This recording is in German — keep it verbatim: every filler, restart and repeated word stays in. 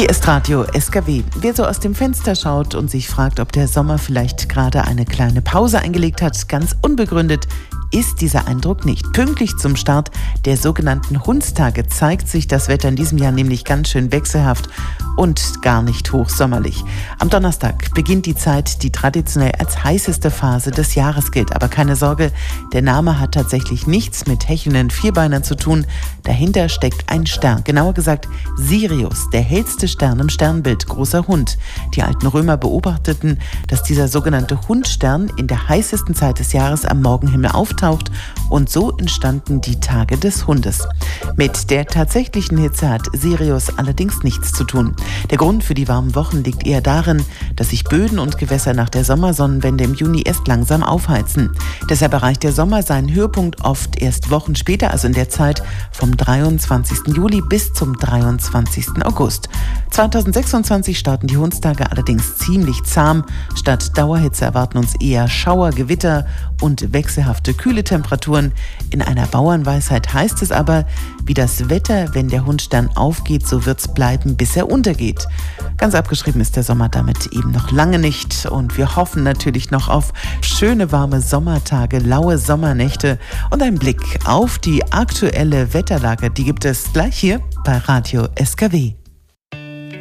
Hier ist Radio S K W. Wer so aus dem Fenster schaut und sich fragt, ob der Sommer vielleicht gerade eine kleine Pause eingelegt hat, ganz unbegründet ist dieser Eindruck nicht. Pünktlich zum Start der sogenannten Hundstage zeigt sich das Wetter in diesem Jahr nämlich ganz schön wechselhaft und gar nicht hochsommerlich. Am Donnerstag beginnt die Zeit, die traditionell als heißeste Phase des Jahres gilt. Aber keine Sorge, der Name hat tatsächlich nichts mit hechelnden Vierbeinern zu tun. Dahinter steckt ein Stern, genauer gesagt Sirius, der hellste Stern im Sternbild, großer Hund. Die alten Römer beobachteten, dass dieser sogenannte Hundstern in der heißesten Zeit des Jahres am Morgenhimmel auftaucht und so entstanden die Tage des Hundes. Mit der tatsächlichen Hitze hat Sirius allerdings nichts zu tun. Der Grund für die warmen Wochen liegt eher darin, dass sich Böden und Gewässer nach der Sommersonnenwende im Juni erst langsam aufheizen. Deshalb erreicht der Sommer seinen Höhepunkt oft erst Wochen später, also in der Zeit vom dreiundzwanzigsten Juli bis zum dreiundzwanzigsten August. zweitausendsechsundzwanzig starten die Hundstage allerdings ziemlich zahm. Statt Dauerhitze erwarten uns eher Schauer, Gewitter und wechselhafte kühle Temperaturen. In einer Bauernweisheit heißt es aber, wie das Wetter, wenn der Hundstern aufgeht, so wird's bleiben, bis er untergeht. Ganz abgeschrieben ist der Sommer damit eben noch lange nicht und wir hoffen natürlich noch auf schöne warme Sommertage, laue Sommernächte und ein Blick auf die aktuelle Wetterlage, die gibt es gleich hier bei Radio S K W.